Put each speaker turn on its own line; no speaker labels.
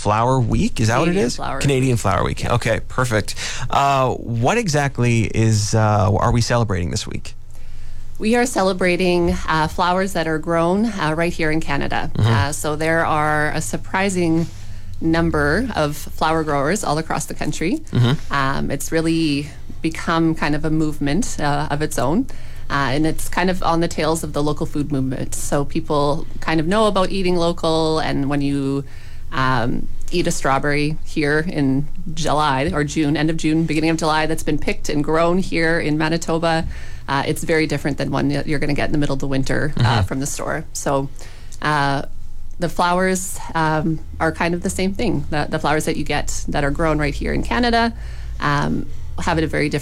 Flower Week. Is that what it is? Canadian Flower Week.
Yeah.
Okay, perfect. What exactly are we celebrating this week?
We are celebrating flowers that are grown right here in Canada. So there are a surprising number of flower growers all across the country. It's really become kind of a movement of its own. And it's kind of on the tails of the local food movement. So people kind of know about eating local, and when you eat a strawberry here in July or June, end of June, beginning of July, that's been picked and grown here in Manitoba, it's very different than one that you're going to get in the middle of the winter from the store. So the flowers are kind of the same thing. The flowers that you get that are grown right here in Canada have a very different